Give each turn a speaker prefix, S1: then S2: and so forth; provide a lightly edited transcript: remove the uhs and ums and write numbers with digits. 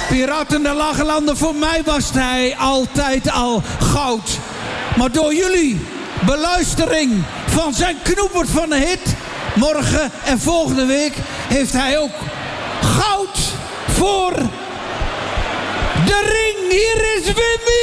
S1: Piraten der Lage Landen, voor mij was hij altijd al goud. Maar door jullie beluistering van zijn knoepert van een hit, morgen en volgende week, heeft hij ook goud voor de ring. Hier is Wim.